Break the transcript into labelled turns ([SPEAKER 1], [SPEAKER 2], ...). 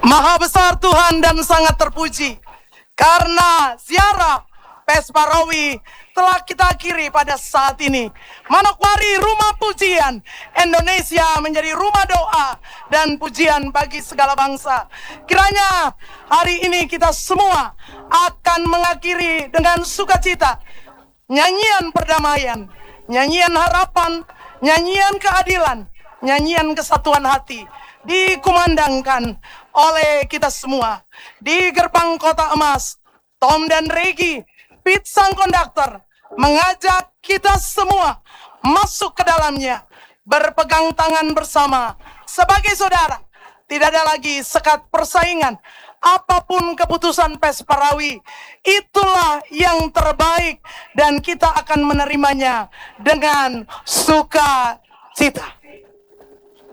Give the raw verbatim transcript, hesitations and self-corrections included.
[SPEAKER 1] Maha besar Tuhan dan sangat terpuji karena ziarah Pespa Rawi telah kita akhiri pada saat ini. Manokwari rumah pujian, Indonesia menjadi rumah doa dan pujian bagi segala bangsa. Kiranya hari ini kita semua akan mengakhiri dengan sukacita nyanyian perdamaian, nyanyian harapan, nyanyian keadilan, nyanyian kesatuan hati dikumandangkan oleh kita semua di gerbang kota emas. Tom dan Regi, Pit sang konduktor, mengajak kita semua masuk ke dalamnya, berpegang tangan bersama sebagai saudara. Tidak ada lagi sekat persaingan. Apapun keputusan Pespa Rawi, itulah yang terbaik dan kita akan menerimanya dengan sukacita.